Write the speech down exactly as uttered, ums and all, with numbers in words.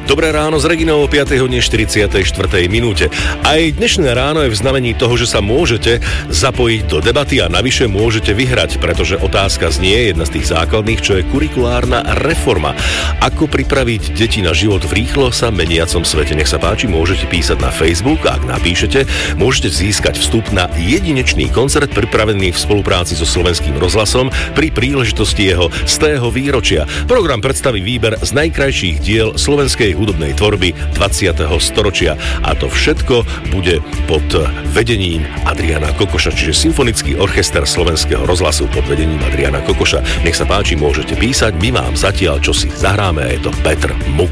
Dobré ráno s Reginou o piatej hodine štyridsiatej štvrtej minúte. Aj dnešné ráno je v znamení toho, že sa môžete zapojiť do debaty a navyše môžete vyhrať, pretože otázka znie jedna z tých základných, čo je kurikulárna reforma. Ako pripraviť deti na život v rýchlo sa meniacom svete? Nech sa páči, môžete písať na Facebook a ak napíšete, môžete získať vstup na jedinečný koncert pripravený v spolupráci so Slovenským rozhlasom pri príležitosti jeho stého výročia. Program predstaví výber z najkrajších diel slovenskej hudobnej tvorby dvadsiateho storočia. A to všetko bude pod vedením Adriana Kokoša, čiže Symfonický orchester Slovenského rozhlasu pod vedením Adriana Kokoša. Nech sa páči, môžete písať, my vám zatiaľ čosi zahráme, je to Petr Muk.